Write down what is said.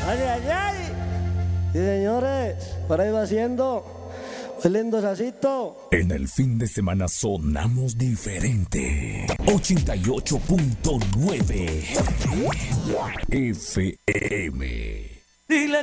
Ay, ay, ay. Sí, señores, por ahí va haciendo. Muy lindo sasito. En el fin de semana sonamos diferente. 88.9 FM.